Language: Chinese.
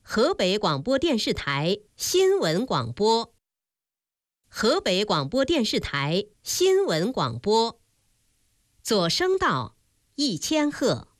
河北广播电视台新闻广播。河北广播电视台新闻广播，左声道1000赫。